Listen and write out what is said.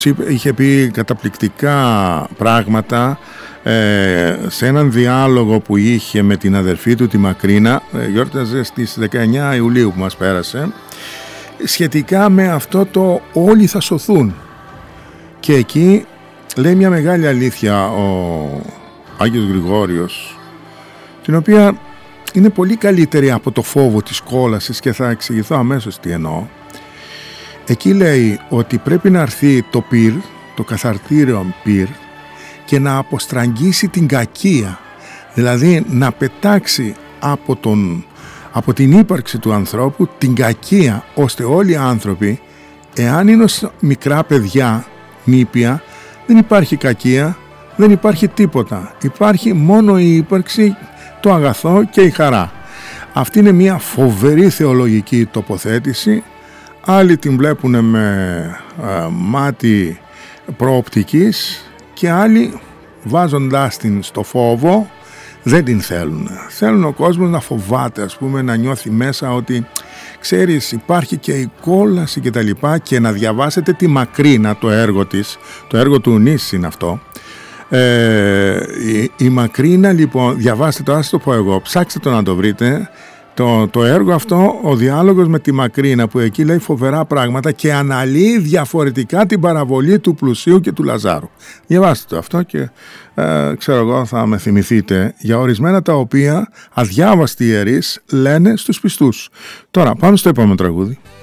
Είχε πει καταπληκτικά πράγματα σε έναν διάλογο που είχε με την αδερφή του τη Μακρίνα, γιόρταζε στις 19 Ιουλίου που μας πέρασε, σχετικά με αυτό το όλοι θα σωθούν. Και εκεί λέει μια μεγάλη αλήθεια ο Άγιος Γρηγόριος, την οποία είναι πολύ καλύτερη από το φόβο της κόλασης, και θα εξηγηθώ αμέσως τι εννοώ. Εκεί λέει ότι πρέπει να έρθει το πυρ, το καθαρτήριο πυρ, και να αποστραγγίσει την κακία, δηλαδή να πετάξει από την ύπαρξη του ανθρώπου την κακία, ώστε όλοι οι άνθρωποι, εάν είναι μικρά παιδιά νήπια, δεν υπάρχει κακία, δεν υπάρχει τίποτα, υπάρχει μόνο η ύπαρξη, το αγαθό και η χαρά. Αυτή είναι μια φοβερή θεολογική τοποθέτηση. Άλλοι την βλέπουν με μάτι προοπτικής και άλλοι, βάζοντάς την στο φόβο, δεν την θέλουν. Θέλουν ο κόσμος να φοβάται, ας πούμε, να νιώθει μέσα ότι ξέρεις υπάρχει και η κόλαση και τα λοιπά, και να διαβάσετε τη Μακρίνα, το έργο της, το έργο του Νίσης είναι αυτό. Η Μακρίνα, λοιπόν, διαβάστε το, ας το πω εγώ, ψάξτε το να το βρείτε. Το έργο αυτό, ο διάλογος με τη Μακρίνα, που εκεί λέει φοβερά πράγματα και αναλύει διαφορετικά την παραβολή του πλουσίου και του Λαζάρου. Διαβάστε το αυτό και ξέρω εγώ θα με θυμηθείτε για ορισμένα τα οποία αδιάβαστοι ιερείς λένε στους πιστούς. Τώρα πάμε στο επόμενο τραγούδι.